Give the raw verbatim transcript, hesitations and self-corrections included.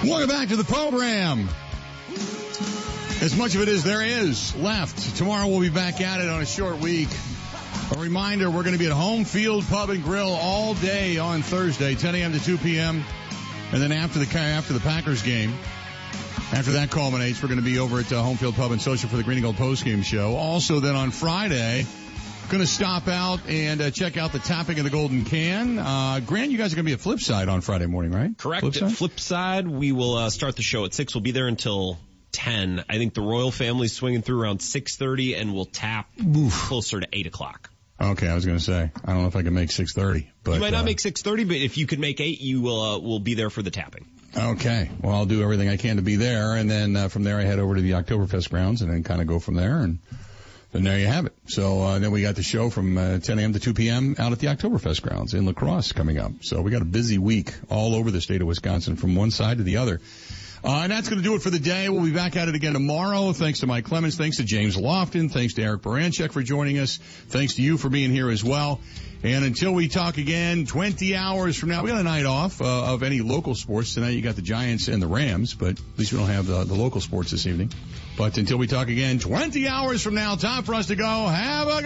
Welcome back to the program. As much of it as there is left. Tomorrow we'll be back at it on a short week. A reminder, we're going to be at Home Field Pub and Grill all day on Thursday, ten a.m. to two p.m. And then after the after the Packers game, after that culminates, we're going to be over at uh, Home Field Pub and Social for the Green and Gold postgame show. Also then on Friday, going to stop out and uh, check out the tapping of the Golden Can. Uh, Grant, you guys are going to be at Flipside on Friday morning, right? Correct. Flipside, at Flipside we will uh, start the show at six. We'll be there until ten. I think the Royal family's swinging through around six thirty, and we'll tap Oof. closer to eight o'clock. Okay, I was going to say, I don't know if I can make six thirty. But you might not uh, make six thirty, but if you can make eight, you will uh, will be there for the tapping. Okay. Well, I'll do everything I can to be there, and then uh, from there I head over to the Oktoberfest grounds and then kind of go from there, and then there you have it. So uh, then we got the show from uh, ten a.m. to two p.m. out at the Oktoberfest grounds in La Crosse coming up. So we got a busy week all over the state of Wisconsin from one side to the other. Uh, and that's going to do it for the day. We'll be back at it again tomorrow. Thanks to Mike Clemens. Thanks to James Lofton. Thanks to Eric Baranchek for joining us. Thanks to you for being here as well. And until we talk again, twenty hours from now, we got a night off uh, of any local sports. Tonight you got the Giants and the Rams, but at least we don't have the, the local sports this evening. But until we talk again, twenty hours from now, time for us to go. Have a